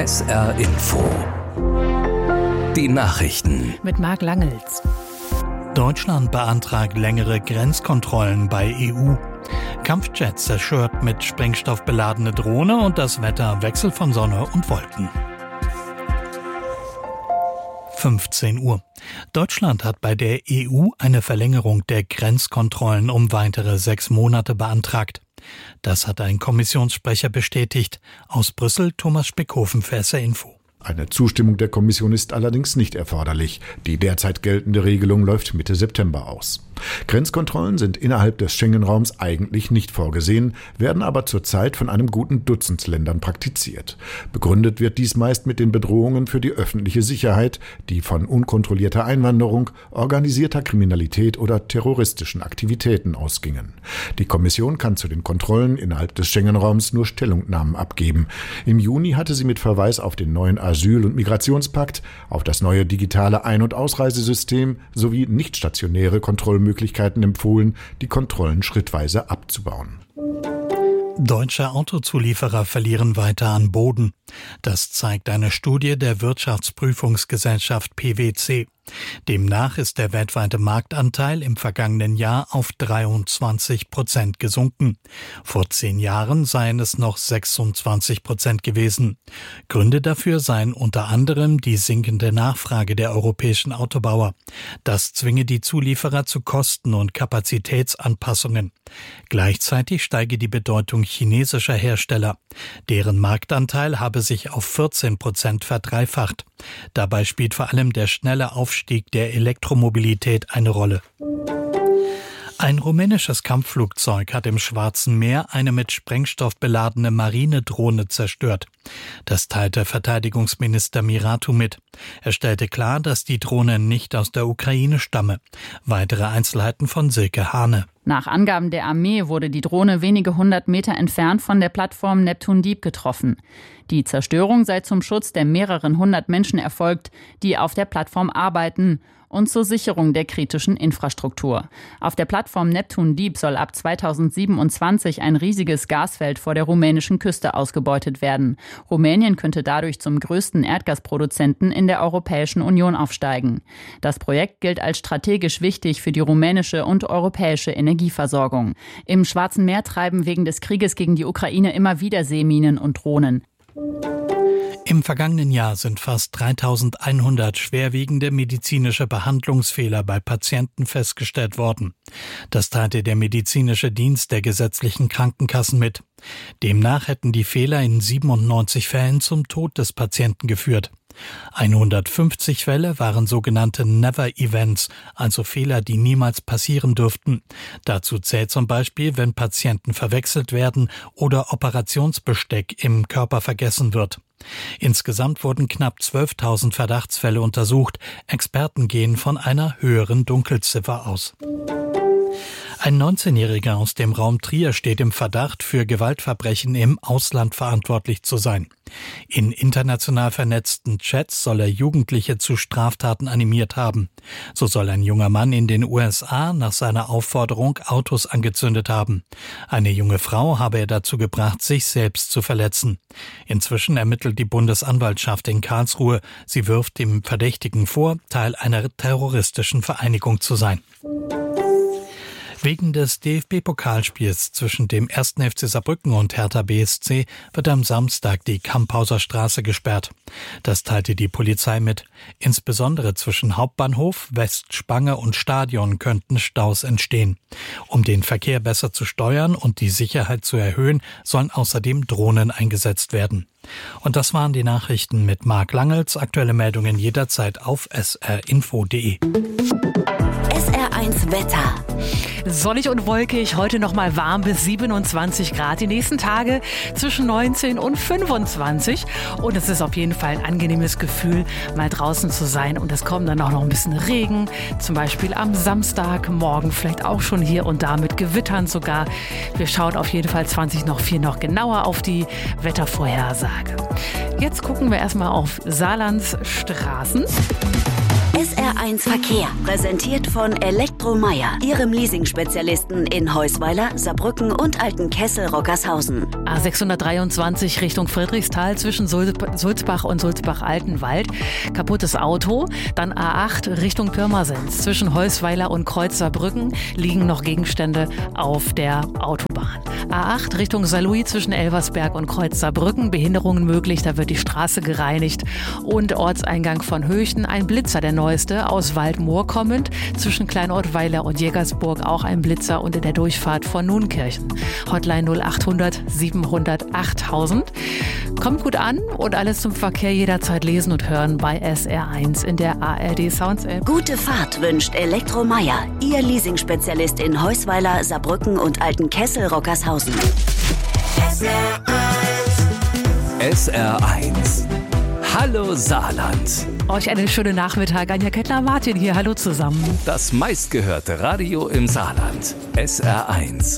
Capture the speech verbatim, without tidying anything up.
S R Info. Die Nachrichten mit Marc Langels. Deutschland beantragt längere Grenzkontrollen bei E U. Kampfjet zerstört mit Sprengstoff beladene Drohne und das Wetter Wechsel von Sonne und Wolken. fünfzehn Uhr. Deutschland hat bei der E U eine Verlängerung der Grenzkontrollen um weitere sechs Monate beantragt. Das hat ein Kommissionssprecher bestätigt. Aus Brüssel Thomas Speckhofen für S R Info. Eine Zustimmung der Kommission ist allerdings nicht erforderlich. Die derzeit geltende Regelung läuft Mitte September aus. Grenzkontrollen sind innerhalb des Schengen-Raums eigentlich nicht vorgesehen, werden aber zurzeit von einem guten Dutzend Ländern praktiziert. Begründet wird dies meist mit den Bedrohungen für die öffentliche Sicherheit, die von unkontrollierter Einwanderung, organisierter Kriminalität oder terroristischen Aktivitäten ausgingen. Die Kommission kann zu den Kontrollen innerhalb des Schengen-Raums nur Stellungnahmen abgeben. Im Juni hatte sie mit Verweis auf den neuen Asyl- und Migrationspakt, auf das neue digitale Ein- und Ausreisesystem sowie nicht stationäre Kontrollmöglichkeiten empfohlen, die Kontrollen schrittweise abzubauen. Deutsche Autozulieferer verlieren weiter an Boden. Das zeigt eine Studie der Wirtschaftsprüfungsgesellschaft P W C. Demnach ist der weltweite Marktanteil im vergangenen Jahr auf dreiundzwanzig Prozent gesunken. Vor zehn Jahren seien es noch sechsundzwanzig Prozent gewesen. Gründe dafür seien unter anderem die sinkende Nachfrage der europäischen Autobauer. Das zwinge die Zulieferer zu Kosten- und Kapazitätsanpassungen. Gleichzeitig steige die Bedeutung chinesischer Hersteller. Deren Marktanteil habe sich auf vierzehn Prozent verdreifacht. Dabei spielt vor allem der schnelle Aufstieg der Elektromobilität eine Rolle. Ein rumänisches Kampfflugzeug hat im Schwarzen Meer eine mit Sprengstoff beladene Marinedrohne zerstört. Das teilte Verteidigungsminister Miratu mit. Er stellte klar, dass die Drohne nicht aus der Ukraine stamme. Weitere Einzelheiten von Silke Hane. Nach Angaben der Armee wurde die Drohne wenige hundert Meter entfernt von der Plattform Neptun Deep getroffen. Die Zerstörung sei zum Schutz der mehreren hundert Menschen erfolgt, die auf der Plattform arbeiten, und zur Sicherung der kritischen Infrastruktur. Auf der Plattform Neptun Deep soll ab zweitausendsiebenundzwanzig ein riesiges Gasfeld vor der rumänischen Küste ausgebeutet werden. Rumänien könnte dadurch zum größten Erdgasproduzenten in der Europäischen Union aufsteigen. Das Projekt gilt als strategisch wichtig für die rumänische und europäische Energieversorgung. Im Schwarzen Meer treiben wegen des Krieges gegen die Ukraine immer wieder Seeminen und Drohnen. Im vergangenen Jahr sind fast dreitausendeinhundert schwerwiegende medizinische Behandlungsfehler bei Patienten festgestellt worden. Das teilte der medizinische Dienst der gesetzlichen Krankenkassen mit. Demnach hätten die Fehler in siebenundneunzig Fällen zum Tod des Patienten geführt. hundertfünfzig Fälle waren sogenannte Never-Events, also Fehler, die niemals passieren dürften. Dazu zählt zum Beispiel, wenn Patienten verwechselt werden oder Operationsbesteck im Körper vergessen wird. Insgesamt wurden knapp zwölftausend Verdachtsfälle untersucht. Experten gehen von einer höheren Dunkelziffer aus. Ein neunzehnjähriger aus dem Raum Trier steht im Verdacht, für Gewaltverbrechen im Ausland verantwortlich zu sein. In international vernetzten Chats soll er Jugendliche zu Straftaten animiert haben. So soll ein junger Mann in den U S A nach seiner Aufforderung Autos angezündet haben. Eine junge Frau habe er dazu gebracht, sich selbst zu verletzen. Inzwischen ermittelt die Bundesanwaltschaft in Karlsruhe. Sie wirft dem Verdächtigen vor, Teil einer terroristischen Vereinigung zu sein. Wegen des D F B-Pokalspiels zwischen dem ersten F C Saarbrücken und Hertha B S C wird am Samstag die Kamphauser Straße gesperrt. Das teilte die Polizei mit. Insbesondere zwischen Hauptbahnhof, Westspange und Stadion könnten Staus entstehen. Um den Verkehr besser zu steuern und die Sicherheit zu erhöhen, sollen außerdem Drohnen eingesetzt werden. Und das waren die Nachrichten mit Marc Langels. Aktuelle Meldungen jederzeit auf s r info punkt d e. S R eins Wetter. Sonnig und wolkig, heute noch mal warm bis siebenundzwanzig Grad. Die nächsten Tage zwischen neunzehn und fünfundzwanzig. Und es ist auf jeden Fall ein angenehmes Gefühl, mal draußen zu sein. Und es kommt dann auch noch ein bisschen Regen. Zum Beispiel am Samstag, morgen vielleicht auch schon hier und da mit Gewittern sogar. Wir schauen auf jeden Fall zwanzig noch vier noch genauer auf die Wettervorhersage. Jetzt gucken wir erstmal auf Saarlands Straßen. S R eins Verkehr, präsentiert von Elektromeier, Ihrem Leasing-Spezialisten in Heusweiler, Saarbrücken und Altenkessel-Rockershausen. A sechshundertdreiundzwanzig Richtung Friedrichsthal zwischen Sulzbach und Sulzbach-Altenwald. Kaputtes Auto. Dann A acht Richtung Pirmasens. Zwischen Heusweiler und Kreuz Saarbrücken liegen noch Gegenstände auf der Autobahn. A acht Richtung Saarlouis zwischen Elversberg und Kreuz Saarbrücken. Behinderungen möglich, da wird die Straße gereinigt. Und Ortseingang von Höchten. Ein Blitzer, der neueste, aus Waldmoor kommend. Zwischen Kleinottweiler und Jägersburg auch ein Blitzer und in der Durchfahrt von Nunkirchen. Hotline null achthundert siebenhundert achttausend. Kommt gut an und alles zum Verkehr jederzeit lesen und hören bei S R eins in der A R D Sounds App. Gute Fahrt wünscht Elektromeier, Ihr Leasing-Spezialist in Heusweiler, Saarbrücken und Altenkessel-Rockershausen. S R eins. S R eins. Hallo Saarland. Euch einen schönen Nachmittag. Anja Kettler-Martin hier. Hallo zusammen. Das meistgehörte Radio im Saarland. S R eins.